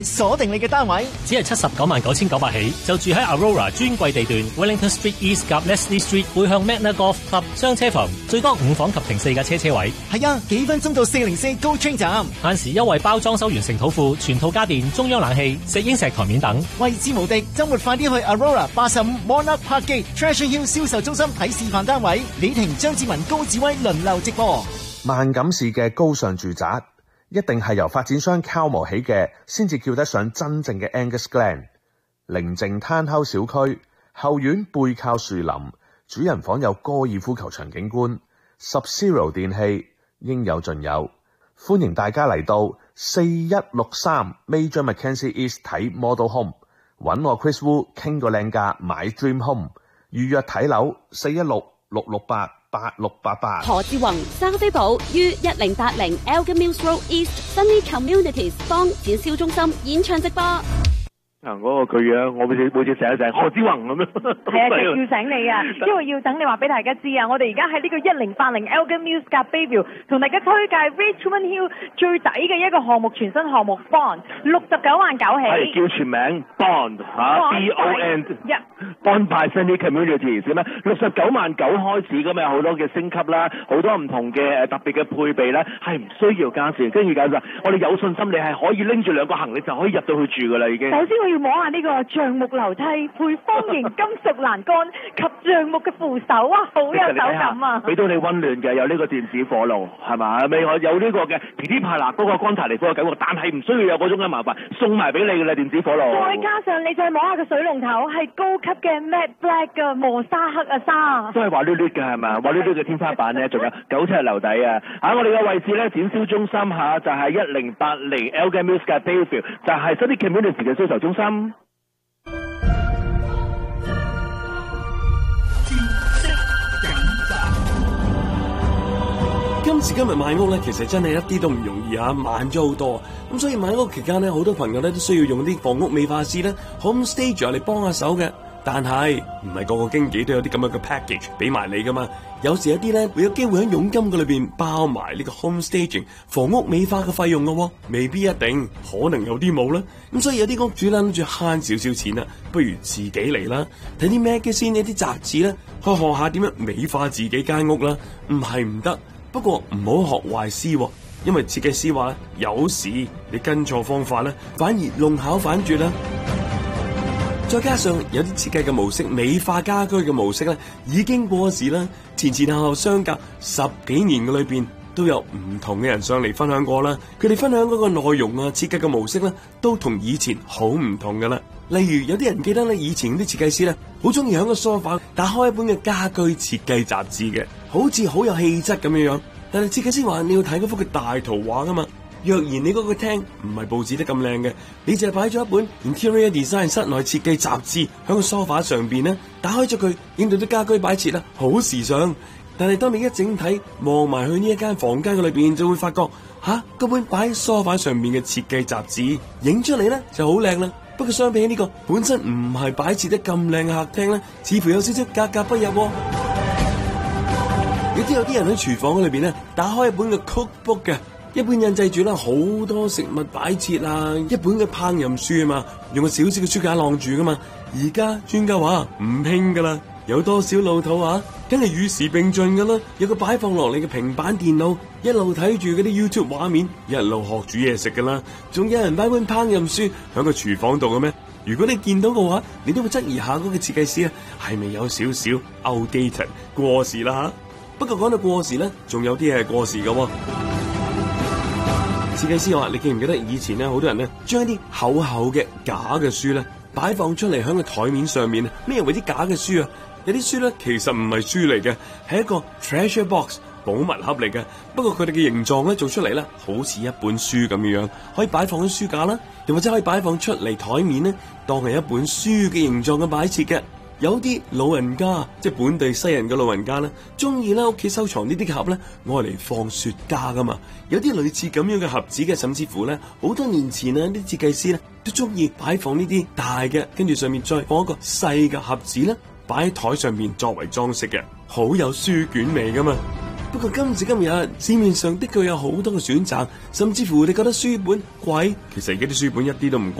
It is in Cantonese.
鎖定你嘅單位， 只係799900起，就住喺 Aurora 專櫃地段 Wellington Street East 夾 Leslie Street 背向 Magna Golf Club 雙車房，最多5房及停4架車位。 係啊，幾分鐘到404 GO Train 站， 限時優惠包裝修完成土庫、全套家電、中央冷氣、石英石台面等， 位置無敵。週末快啲去 Aurora 85 Monarch Park Gate Treasure Hill 銷售中心睇示範單位，李婷、張志文、高志威輪流直播。 萬錦市嘅高尚住宅，一定係由發展商敲磨起嘅，先至叫得上真正嘅 Angus Glen。寧靜攤口小區，後院背靠樹林，主人房有高爾夫球場景觀，Sub-Zero 電器應有盡有。歡迎大家嚟到4163 Major Mackenzie East 睇 Model Home， 揾我 Chris Wu 傾個靚價買 Dream Home， 預約睇樓416-668-8688。 何志宏、生飛寶於1080 Elgin Mills Road East Sunny Communities 幫展銷中心演唱直播。 嗰個句樣，我每次醒一醒何之宏咁樣。 係啊，就叫醒你啊，因為要等你話俾大家知啊，我哋而家喺呢個1080 Elgin Mills 夾 Bayview 同大家推介 Richmond Hill 最抵嘅一個項目，全新項目 Bond 69萬9起。 係叫全名 Bond BOND Bond by Sunny Communities 咩？69萬9開始咁有好多嘅升級啦，好多唔同嘅特別嘅配備咧，係唔需要加錢。跟住介紹，我哋有信心你係可以拎住2個行李就可以入到去住噶啦已經。 首先要摸下呢個橡木樓梯配方形金屬欄杆及橡木嘅扶手啊，好有手感啊！ 俾到你溫暖嘅有呢個電子火爐係嘛？未有呢個嘅噼哩啪啦嗰個乾柴嚟嗰個感覺，但係唔需要有嗰種嘅麻煩，送埋俾你嘅啦電子火爐。 再加上你再摸下個水龍頭係高級嘅 Matte Black 嘅磨砂黑啊砂， 都係滑捋捋嘅係咪？滑捋捋嘅天花板咧，仲有9尺樓底啊！我哋嘅位置咧展銷中心就係1080 Elgin Mills Bayview， 就係 Sunny Communities 嘅銷售中心。 今時今日買屋咧，其實真係一啲都唔容易啊，慢咗好多。咁所以買屋期間咧，好多朋友咧都需要用啲房屋美化師咧 Home Stager 嚟幫下手嘅。但係唔係個個經紀都有啲咁樣嘅 package 俾埋你噶嘛？有時一啲咧會有機會喺佣金嘅裏邊包埋呢個 home staging 房屋美化嘅費用嘅，未必一定，可能有啲冇啦。咁所以有啲屋主咧諗住慳少少錢啦，不如自己嚟啦，睇啲 magazine 呢啲雜誌咧，去學下點樣美化自己間屋啦。唔係唔得，不過唔好學壞師，因為設計師話有時你跟錯方法咧，反而弄巧反拙啦。再加上有啲設計嘅模式，美化家居嘅模式咧，已經過時啦。前前後後相隔10幾年嘅裏邊，都有唔同嘅人上嚟分享過啦。佢哋分享嗰個內容啊，設計嘅模式咧，都同以前好唔同噶啦。例如有啲人記得咧，以前啲設計師咧，好中意喺個梳化打開一本嘅家居設計雜誌嘅，好似好有氣質咁樣樣。但係設計師話你要睇嗰幅嘅大圖畫噶嘛。若然你嗰個廳唔係佈置得咁靚嘅，你就係擺咗一本 Interior Design 室內設計雜誌喺個梳化上邊咧，打開咗佢，影到啲家居擺設啦，好時尚。但係當你一整體望埋去呢一間房間嘅裏邊，就會發覺嗰本擺喺梳化上面嘅設計雜誌影出嚟咧就好靚啦。不過相比起呢個本身唔係擺設得咁靚嘅客廳咧，似乎有少少格格不入。有啲人喺廚房裏邊咧，打開一本嘅 cookbook 嘅。一本印製住啦好多食物擺設啊，一本嘅烹飪書啊嘛，用個小小嘅書架晾住噶嘛。而家專家話唔興噶啦，有多少老土啊，梗係與時並進噶啦。有個擺放落嚟嘅平板電腦，一路睇住嗰啲 YouTube 畫面，一路學煮嘢食噶啦。仲有人擺本烹飪書喺個廚房度嘅咩？如果你見到嘅話，你都會質疑下嗰個設計師咧係咪有少少 outdated 過時啦吓。不過講到過時咧，仲有啲嘢係過時嘅。設計師話：你記唔記得以前咧，好多人咧將一啲厚厚嘅假嘅書咧擺放出嚟喺個台面上面。咩為之假嘅書啊？有啲書咧其實唔係書嚟嘅，係一個 treasure box 寶物盒嚟嘅。不過佢哋嘅形狀咧做出嚟咧，好似一本書咁樣，可以擺放喺書架啦，又或者可以擺放出嚟台面咧，當係一本書嘅形狀嘅擺設嘅。有啲老人家，即係本地西人嘅老人家咧，中意咧屋企收藏呢啲盒咧，愛嚟放雪茄噶嘛。有啲類似咁樣嘅盒子嘅，甚至乎咧好多年前啊，啲設計師咧都中意擺放呢啲大嘅，跟住上面再放一個細嘅盒子咧，擺喺台上面作為裝飾嘅，好有書卷味噶嘛。 不過今時今日市面上的確有好多嘅選擇，甚至乎你覺得書本貴，其實而家啲書本一啲都唔貴。